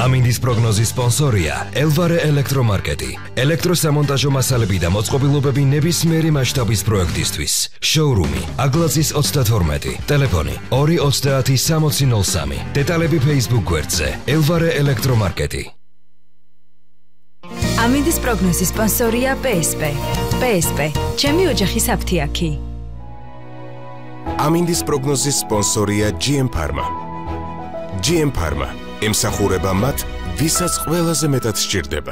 ამინდის პროგნოზის სპონსორია ელვარე ელექტრომარკეტი. ელექტროსამონტაჟო მასალები და მოწყობილობები ნებისმიერი მასშტაბის პროექტისთვის. შოურუმი აგლაძის 32, ტელეფონი 230 6003. დეტალები Facebook გვერდზე ელვარე ელექტრომარკეტი. ამინდის პროგნოზის სპონსორია PSP. PSP, ჩემი ოჯახის აფთიაქი. ამინდის პროგნოზის სპონსორია GM Pharma. GM Pharma ემსახურება მათ, ვისაც ყველაზე მეტად სჭირდება.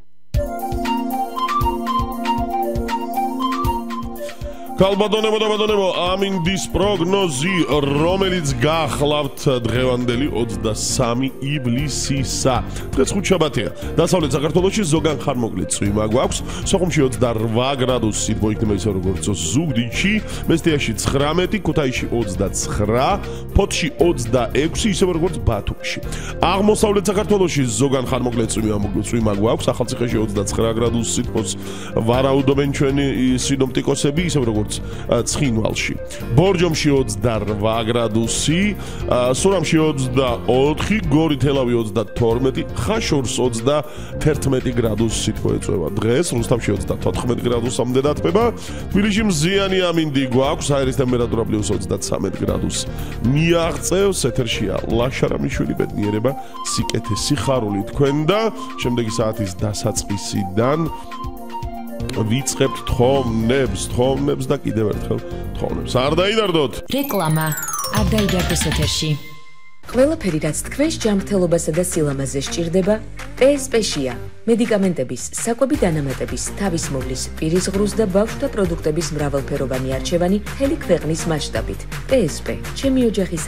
Kalbadonebo და ბატონებო, ამინდის პროგნოზი, რომელიც გახლავთ დღევანდელი 23 ივლისისა. დღეს ხუთშაბათია. დასავლეთ საქართველოში ზოგან ხანმოკლე წვიმა გვაქვს. სოხუმში 28 გრადუსი მოიქნება ისე როგორც ზუგდიდში, მესტიაში 19, ქუთაისში 29, ფოთში 26, ისე როგორც ბათუმში. აღმოსავლეთ საქართველოში ზოგან ხანმოკლე წვიმა გვაქვს. ახალციხეში 29 გრადუსი, ფოთს ვარაუდობენ ჩვენი სინოპტიკოსები, ისე როგორც ცხინვალში. ბორჯომში 28 გრადუსი, სურამში 24, გორი თელავი 22, ხაშურს 31 გრადუსი თქოეწევა. დღეს რუსთავში 34 გრადუსამდე დათბება. თბილისში მზიანი ამინდი გვაქვს, აერის ტემპერატურა +33 გრადუსი. მიაღწევს ეთერშია ლაშარამიშვილი ბედნიერება, სიკეთე სიხარული თქვენ და შემდეგი საათის დასაწყისიდან ვიწყებთ თხოვნებს და კიდევ ერთხელ თხოვნებს. არ დაიდარდოთ. რეკლამა. არ დაიდარდოს ეთერში. ყველაფერი რაც თქვენს ჯანმრთელობასა და სილამაზეს სჭირდება, PSP-შია. მედიკამენტების, საკვები დანამატების, თავისმოვლის, პირისღრუს და ბავშვთა პროდუქტების მრავალფეროვანი არჩევანი მთელი ქვეყნის მასშტაბით. PSP, ჩემი ოჯახის